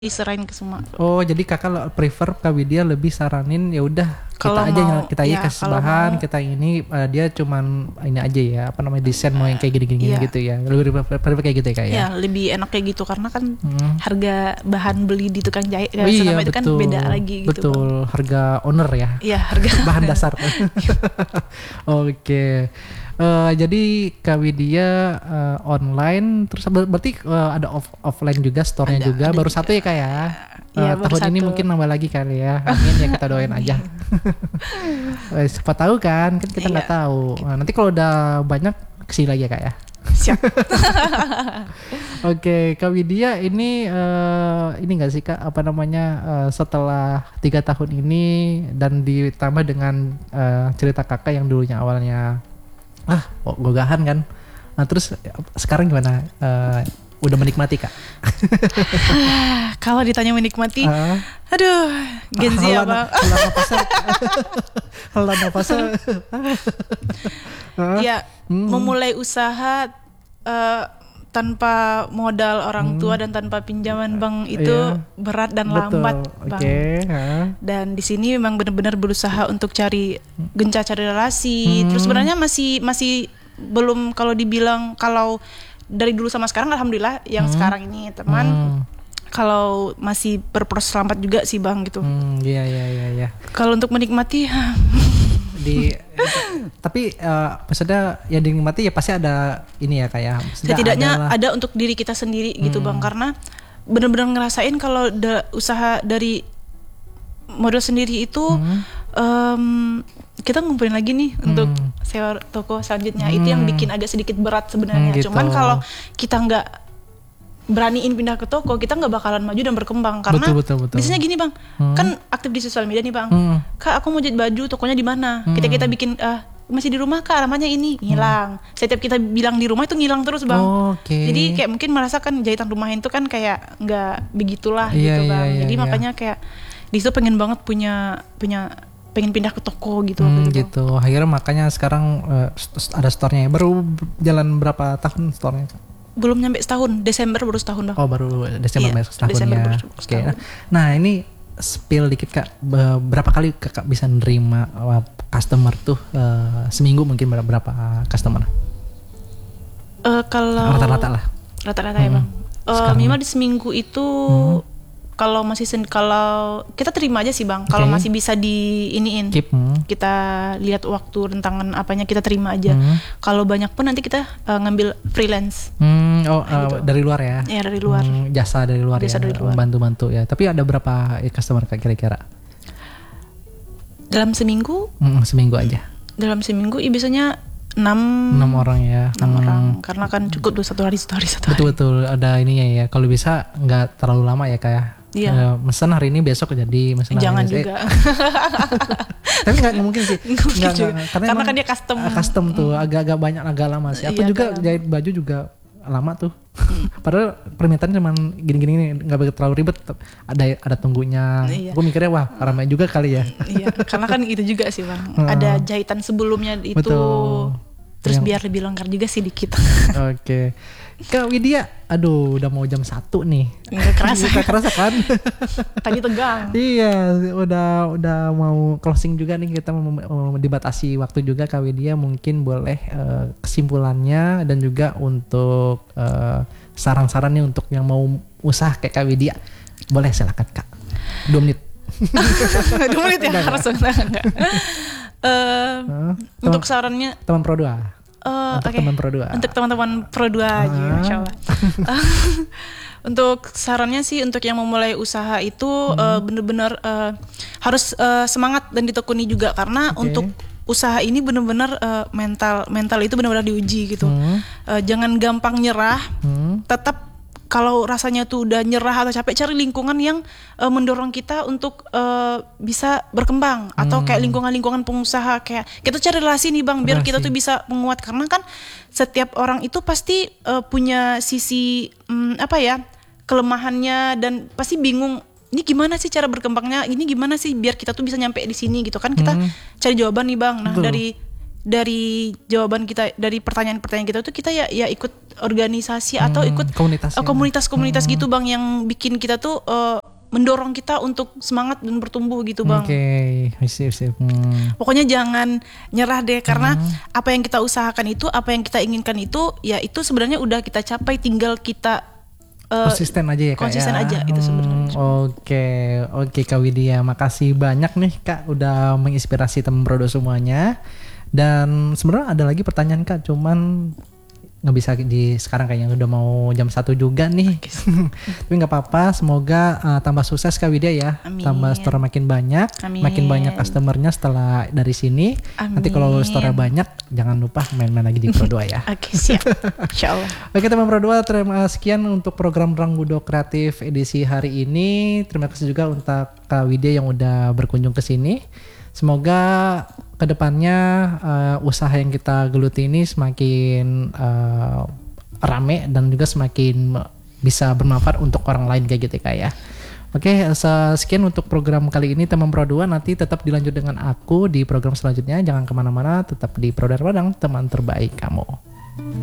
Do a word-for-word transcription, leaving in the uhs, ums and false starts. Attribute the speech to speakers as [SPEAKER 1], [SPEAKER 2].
[SPEAKER 1] diserahin ke semua.
[SPEAKER 2] Oh, jadi kakak prefer Kak Widya lebih saranin ya udah kita
[SPEAKER 1] Kalau
[SPEAKER 2] aja
[SPEAKER 1] mau,
[SPEAKER 2] kita aja
[SPEAKER 1] ya,
[SPEAKER 2] kasih
[SPEAKER 1] kalau
[SPEAKER 2] bahan,
[SPEAKER 1] mau.
[SPEAKER 2] kita ini uh, dia cuman ini aja ya, apa namanya desain mau yang kayak gini-gini
[SPEAKER 1] Iya.
[SPEAKER 2] gitu ya. Lebih prefer kayak gitu ya Kak ya.
[SPEAKER 1] Ya lebih enak kayak gitu karena kan
[SPEAKER 2] Hmm.
[SPEAKER 1] harga bahan beli di tukang jahit
[SPEAKER 2] Oh,
[SPEAKER 1] oh,
[SPEAKER 2] iya,
[SPEAKER 1] itu kan
[SPEAKER 2] betul,
[SPEAKER 1] beda lagi gitu.
[SPEAKER 2] betul,
[SPEAKER 1] Bang.
[SPEAKER 2] harga owner ya.
[SPEAKER 1] Iya harga
[SPEAKER 2] Bahan dasar. Oke. Eh, jadi Kak Widya eh, online terus ber- berarti eh, ada off- offline juga, store-nya
[SPEAKER 1] Ada,
[SPEAKER 2] juga.
[SPEAKER 1] ada
[SPEAKER 2] Baru
[SPEAKER 1] juga.
[SPEAKER 2] satu ya Kak ya.
[SPEAKER 1] Iya,
[SPEAKER 2] Eh,
[SPEAKER 1] baru
[SPEAKER 2] tahun ini
[SPEAKER 1] satu.
[SPEAKER 2] mungkin nambah lagi kali ya. Amin ya, kita doain aja. Eh, siapa tahu kan, kan kita nggak
[SPEAKER 1] Iya.
[SPEAKER 2] tahu. Nah, nanti kalau udah banyak kesini lagi ya Kak ya.
[SPEAKER 1] Siap.
[SPEAKER 2] Oke, Kak Widya ini eh, ini nggak sih Kak, apa namanya eh, setelah tiga tahun ini dan ditambah dengan eh, cerita kakak yang dulunya awalnya ah kok gogahan kan, nah terus eh, sekarang gimana? Eh, udah menikmati Kak?
[SPEAKER 1] Kalau ditanya menikmati,
[SPEAKER 2] Ah,
[SPEAKER 1] aduh, Gen Z
[SPEAKER 2] hela-
[SPEAKER 1] apa?
[SPEAKER 2] hela napasnya, hela napasnya. Ah,
[SPEAKER 1] Ya
[SPEAKER 2] hmm.
[SPEAKER 1] memulai usaha eh, tanpa modal orang tua dan tanpa pinjaman bank itu
[SPEAKER 2] Iya.
[SPEAKER 1] berat dan
[SPEAKER 2] Betul.
[SPEAKER 1] lambat,
[SPEAKER 2] Oke.
[SPEAKER 1] Bang.
[SPEAKER 2] ah.
[SPEAKER 1] Dan di sini memang benar-benar berusaha untuk cari gencar cari relasi.
[SPEAKER 2] Hmm.
[SPEAKER 1] Terus sebenarnya masih masih belum kalau dibilang kalau dari dulu sama sekarang alhamdulillah yang
[SPEAKER 2] Hmm.
[SPEAKER 1] sekarang ini teman
[SPEAKER 2] Hmm.
[SPEAKER 1] kalau masih berproses lambat juga sih Bang gitu.
[SPEAKER 2] Hmm, iya iya iya iya.
[SPEAKER 1] Kalau untuk menikmati
[SPEAKER 2] Di tapi eh, maksudnya yang dinikmati ya pasti ada ini ya kayak
[SPEAKER 1] setidaknya ada, untuk diri kita sendiri gitu Bang, karena benar-benar ngerasain kalau da- usaha dari modal sendiri itu em, kita ngumpulin lagi nih untuk sewa toko selanjutnya. Itu yang bikin agak sedikit berat sebenarnya.
[SPEAKER 2] Hmm, gitu.
[SPEAKER 1] Cuman kalau kita nggak beraniin pindah ke toko, kita nggak bakalan maju dan berkembang karena
[SPEAKER 2] Betul, betul, betul.
[SPEAKER 1] biasanya gini Bang, kan aktif di sosial media nih Bang.
[SPEAKER 2] Hmm.
[SPEAKER 1] Kak aku mau jahit baju, tokonya di mana? Kita kita bikin ah, masih di rumah Kak, alamatnya ini hilang. Setiap kita bilang di rumah itu ngilang terus Bang.
[SPEAKER 2] Oke.
[SPEAKER 1] Jadi kayak mungkin merasakan jahitan rumah itu kan kayak nggak begitulah
[SPEAKER 2] Iya,
[SPEAKER 1] gitu
[SPEAKER 2] iya,
[SPEAKER 1] Bang.
[SPEAKER 2] iya,
[SPEAKER 1] Jadi
[SPEAKER 2] iya.
[SPEAKER 1] makanya kayak di situ pengen banget punya punya pengen pindah ke toko gitu.
[SPEAKER 2] Hmm,
[SPEAKER 1] waktu itu.
[SPEAKER 2] gitu. Akhirnya makanya sekarang eh, st- ada store-nya. Baru jalan berapa tahun store-nya?
[SPEAKER 1] Belum nyampe setahun, Desember baru setahun Bang.
[SPEAKER 2] Oh, baru Desember
[SPEAKER 1] Iya,
[SPEAKER 2] besok setahun
[SPEAKER 1] Desember
[SPEAKER 2] ya.
[SPEAKER 1] baru
[SPEAKER 2] Oke.
[SPEAKER 1] setahun.
[SPEAKER 2] Nah, ini spill dikit Kak. Be- Berapa kali Kakak bisa nerima uh, customer tuh uh, seminggu mungkin berapa, berapa customer?
[SPEAKER 1] Eh, kalau
[SPEAKER 2] Rata-rata lah.
[SPEAKER 1] rata-rata ya
[SPEAKER 2] Hmm.
[SPEAKER 1] Bang. Eh,
[SPEAKER 2] Sekarang.
[SPEAKER 1] minimal di seminggu itu kalau masih sen- kalau kita terima aja sih Bang. Kalau
[SPEAKER 2] Oke.
[SPEAKER 1] masih bisa di iniin.
[SPEAKER 2] Keep. hmm.
[SPEAKER 1] Kita lihat waktu rentangan apanya kita terima aja.
[SPEAKER 2] Hmm.
[SPEAKER 1] Kalau banyak pun nanti kita eh, ngambil freelance.
[SPEAKER 2] Hmm, oh uh,
[SPEAKER 1] gitu.
[SPEAKER 2] dari luar ya?
[SPEAKER 1] Ya dari luar.
[SPEAKER 2] Hmm, jasa dari luar
[SPEAKER 1] Jasa
[SPEAKER 2] ya,
[SPEAKER 1] dari luar.
[SPEAKER 2] bantu-bantu ya. Tapi ada berapa eh, customer Kak kira-kira?
[SPEAKER 1] Dalam seminggu,
[SPEAKER 2] Hmm, seminggu aja.
[SPEAKER 1] dalam seminggu ya biasanya enam
[SPEAKER 2] Enam orang ya.
[SPEAKER 1] enam
[SPEAKER 2] Hmm.
[SPEAKER 1] orang karena kan cukup tuh satu hari satu hari satu hari.
[SPEAKER 2] Betul-betul ada ininya ya. Kalau bisa nggak terlalu lama ya Kak ya.
[SPEAKER 1] Iya.
[SPEAKER 2] Eh, mesen hari ini besok jadi mesen hari
[SPEAKER 1] Jangan
[SPEAKER 2] ini. Eh,
[SPEAKER 1] juga.
[SPEAKER 2] tapi nggak nggak mungkin sih.
[SPEAKER 1] Nggak mungkin
[SPEAKER 2] Nggak,
[SPEAKER 1] juga.
[SPEAKER 2] nggak.
[SPEAKER 1] Karena
[SPEAKER 2] emang,
[SPEAKER 1] kan dia custom.
[SPEAKER 2] uh, custom tuh agak-agak banyak agak lama sih. Aku
[SPEAKER 1] Iya,
[SPEAKER 2] juga
[SPEAKER 1] agak lama.
[SPEAKER 2] jahit baju juga lama tuh. Padahal permintaan cuman gini-gini nggak begitu terlalu ribet. Ada ada tunggunya.
[SPEAKER 1] Iya.
[SPEAKER 2] Aku mikirnya wah ramai juga kali ya.
[SPEAKER 1] Iya, karena kan itu juga sih Bang. Ada jahitan sebelumnya itu.
[SPEAKER 2] Betul.
[SPEAKER 1] Terus
[SPEAKER 2] Yang-
[SPEAKER 1] biar lebih longgar juga sih dikit.
[SPEAKER 2] Oke. Kak Widya, aduh udah mau jam satu nih.
[SPEAKER 1] Nggak kerasa.
[SPEAKER 2] Nggak kerasa kan?
[SPEAKER 1] Tadi tegang.
[SPEAKER 2] Iya, udah udah mau closing juga nih, kita mau, mau dibatasi waktu juga Kak Widya, mungkin boleh eh, kesimpulannya dan juga untuk eh, saran-saran nih untuk yang mau usaha kayak Kak Widya. Boleh silakan Kak. Dua menit.
[SPEAKER 1] Dua menit ya
[SPEAKER 2] Enggak,
[SPEAKER 1] harus enggak. enggak. Eh,
[SPEAKER 2] Eh,
[SPEAKER 1] untuk sarannya
[SPEAKER 2] teman Pro dua.
[SPEAKER 1] eh,
[SPEAKER 2] Untuk
[SPEAKER 1] oke.
[SPEAKER 2] teman Pro dua.
[SPEAKER 1] Untuk teman-teman Pro dua aja,
[SPEAKER 2] Ah.
[SPEAKER 1] Masya Allah. Untuk sarannya sih untuk yang memulai usaha itu
[SPEAKER 2] Hmm.
[SPEAKER 1] eh, benar-benar eh, harus eh, semangat dan ditekuni juga karena
[SPEAKER 2] Oke.
[SPEAKER 1] untuk usaha ini benar-benar eh, mental mental itu benar-benar diuji gitu.
[SPEAKER 2] Hmm.
[SPEAKER 1] Eh, jangan gampang nyerah.
[SPEAKER 2] Hmm.
[SPEAKER 1] Tetap kalau rasanya tuh udah nyerah atau capek, cari lingkungan yang eh, mendorong kita untuk eh, bisa berkembang atau kayak lingkungan-lingkungan pengusaha kayak kita cari relasi nih Bang biar kita
[SPEAKER 2] Relasi.
[SPEAKER 1] tuh bisa menguat karena kan setiap orang itu pasti eh, punya sisi mm, apa ya kelemahannya dan pasti bingung ini gimana sih cara berkembangnya, ini gimana sih biar kita tuh bisa nyampe di sini gitu kan kita cari jawaban nih Bang. Nah
[SPEAKER 2] Betul.
[SPEAKER 1] dari dari jawaban kita, dari pertanyaan-pertanyaan kita tuh kita ya ya ikut organisasi
[SPEAKER 2] Hmm,
[SPEAKER 1] atau ikut
[SPEAKER 2] komunitas
[SPEAKER 1] uh,
[SPEAKER 2] ya.
[SPEAKER 1] komunitas-komunitas
[SPEAKER 2] Hmm.
[SPEAKER 1] gitu Bang, yang bikin kita tuh uh, mendorong kita untuk semangat dan bertumbuh gitu Bang.
[SPEAKER 2] Oke, sip sip. Hmm.
[SPEAKER 1] Pokoknya jangan nyerah deh, karena
[SPEAKER 2] Hmm.
[SPEAKER 1] apa yang kita usahakan itu, apa yang kita inginkan itu, ya itu sebenarnya udah kita capai, tinggal kita uh,
[SPEAKER 2] Konsisten aja ya Kak
[SPEAKER 1] konsisten
[SPEAKER 2] ya.
[SPEAKER 1] aja itu sebenarnya.
[SPEAKER 2] Hmm, Oke, oke Kak Widya, makasih banyak nih Kak udah menginspirasi teman Prodo semuanya. Dan sebenarnya ada lagi pertanyaan Kak, cuman nggak bisa di sekarang kayaknya udah mau jam satu juga nih. Tapi nggak apa-apa, semoga uh, tambah sukses Kak Widya ya.
[SPEAKER 1] Amin.
[SPEAKER 2] Tambah store makin banyak,
[SPEAKER 1] Amin.
[SPEAKER 2] makin banyak customernya setelah dari sini.
[SPEAKER 1] Amin.
[SPEAKER 2] Nanti kalau store banyak, jangan lupa main-main lagi di Pro dua ya.
[SPEAKER 1] Oke, siap. Insyaallah.
[SPEAKER 2] Oke teman Pro dua, terima sekian untuk program Ranggudo Kreatif edisi hari ini. Terima kasih juga untuk Kak Widya yang udah berkunjung ke sini. Semoga kedepannya uh, usaha yang kita geluti ini semakin uh, rame dan juga semakin bisa bermanfaat untuk orang lain kayak gitu Kak ya. Oke, sekian untuk program kali ini teman Pro dua. Nanti tetap dilanjut dengan aku di program selanjutnya. Jangan kemana-mana, tetap di Pro dua Padang, teman terbaik kamu.